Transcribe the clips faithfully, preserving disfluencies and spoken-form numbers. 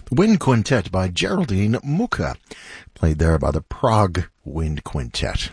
The Wind Quintet by Geraldine Mucha, played there by the Prague Wind Quintet.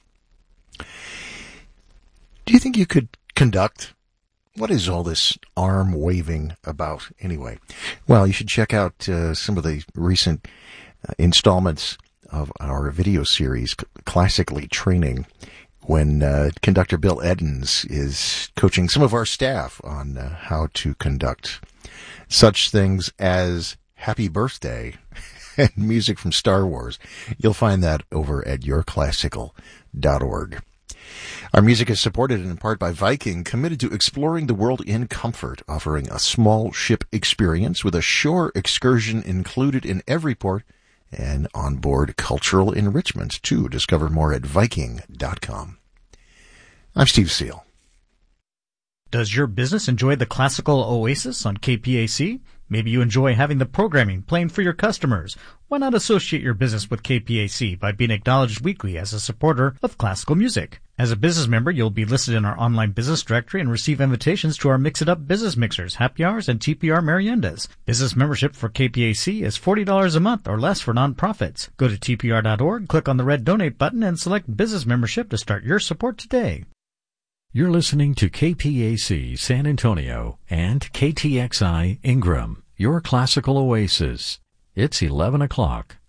Do you think you could conduct? What is all this arm waving about anyway? Well, you should check out uh, some of the recent uh, installments of our video series, Classically Training, when uh, conductor Bill Edens is coaching some of our staff on uh, how to conduct such things as Happy Birthday and music from Star Wars. You'll find that over at your classical dot org. Our music is supported in part by Viking, committed to exploring the world in comfort, offering a small ship experience with a shore excursion included in every port and onboard cultural enrichment, too. Discover more at Viking dot com. I'm Steve Seal. Does your business enjoy the classical oasis on K P A C? Maybe you enjoy having the programming playing for your customers. Why not associate your business with K P A C by being acknowledged weekly as a supporter of classical music? As a business member, you'll be listed in our online business directory and receive invitations to our Mix It Up business mixers, happy hours, and T P R meriendas. Business membership for K P A C is forty dollars a month or less for nonprofits. Go to T P R dot org, click on the red donate button, and select business membership to start your support today. You're listening to K P A C San Antonio and K T X I Ingram, your classical oasis. It's eleven o'clock.